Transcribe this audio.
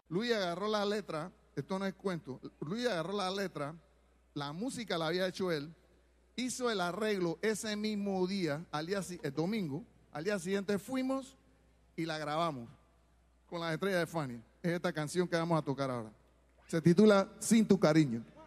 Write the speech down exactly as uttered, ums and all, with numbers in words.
Luis agarró la letra, esto no es cuento, Luis agarró la letra, la música la había hecho él, hizo el arreglo ese mismo día, al día, el domingo, al día siguiente fuimos y la grabamos con las estrellas de Fania. Es esta canción que vamos a tocar ahora. Se titula Sin tu cariño.